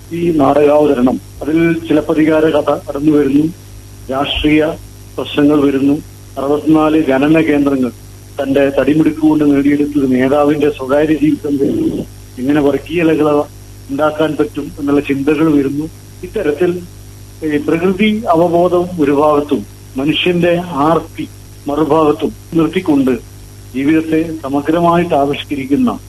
ഈ നാടകാവതരണം അതിൽ ചിലപ്പതികാര കഥ കടന്നു വരുന്നു, രാഷ്ട്രീയ പ്രശ്നങ്ങൾ വരുന്നു. 64 ഖനന കേന്ദ്രങ്ങൾ തന്റെ തടിമിടുക്കുകൊണ്ട് നേടിയെടുത്തത് നേതാവിന്റെ സ്വകാര്യ ജീവിതം വരുന്നു. എങ്ങനെ വർഗീയതകൾ ഉണ്ടാക്കാൻ പറ്റും എന്നുള്ള ചിന്തകൾ വരുന്നു. ഇത്തരത്തിൽ പ്രകൃതി അവബോധം ഒരു ഭാഗത്തും മനുഷ്യന്റെ ആർത്തി മറുഭാഗത്തും നിർത്തിക്കൊണ്ട് ജീവിതത്തെ സമഗ്രമായിട്ട് ആവിഷ്കരിക്കുന്ന